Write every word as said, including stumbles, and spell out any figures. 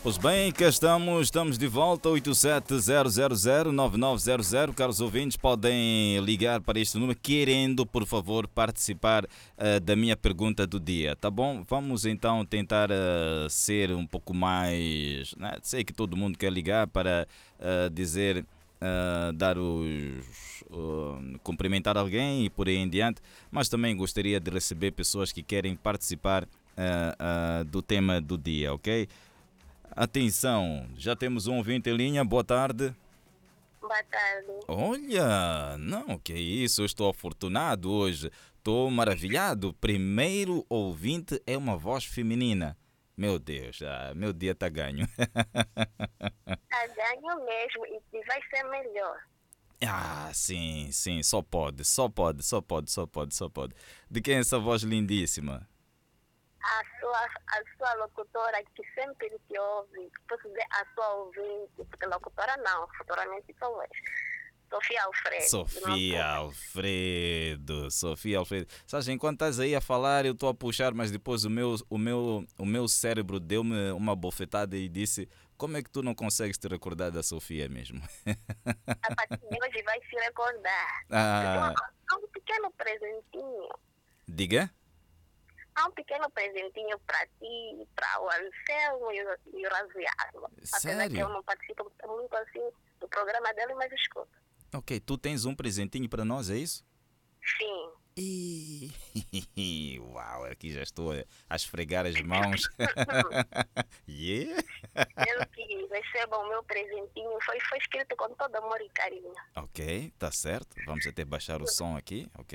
Pois bem, cá estamos, estamos de volta, oito sete zero zero zero nove nove zero zero. Caros ouvintes, podem ligar para este número querendo, por favor, participar uh, da minha pergunta do dia, tá bom? Vamos então tentar uh, ser um pouco mais... Né? Sei que todo mundo quer ligar para uh, dizer, uh, dar os... Uh, cumprimentar alguém e por aí em diante, mas também gostaria de receber pessoas que querem participar uh, uh, do tema do dia, ok? Atenção, já temos um ouvinte em linha, boa tarde. Boa tarde. Olha, não, que isso, eu estou afortunado hoje, estou maravilhado. Primeiro ouvinte é uma voz feminina. Meu Deus, ah, meu dia está ganho. Tá ganho mesmo e vai ser melhor. Ah, sim, sim, só pode, só pode, só pode, só pode, só pode. De quem é essa voz lindíssima? A sua, a sua locutora que sempre te ouve, posso dizer a sua ouvinte, porque locutora não, futuramente talvez. Sofia Alfredo. Sofia Alfredo, Sofia Alfredo. Sabes, enquanto estás aí a falar, eu estou a puxar, mas depois o meu, o meu, o meu cérebro deu-me uma bofetada e disse: como é que tu não consegues te recordar da Sofia mesmo? A partir de hoje vai se recordar. Ah, Há um pequeno presentinho. diga? Há um pequeno presentinho para ti, para o Anselmo e o, e o Raziano. Apesar que eu Sério? não participo muito assim do programa dele, mas escuto. Ok, tu tens um presentinho para nós, é isso? Sim. E... Uau, aqui já estou a esfregar as mãos. Yeah? Pelo que receba o meu presentinho, foi, foi escrito com todo amor e carinho. Ok, tá certo. Vamos até baixar o som aqui, ok?